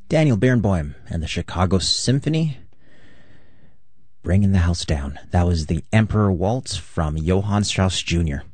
Daniel Barenboim and the Chicago Symphony, Bringing the House Down. That was the Emperor Waltz from Johann Strauss Jr.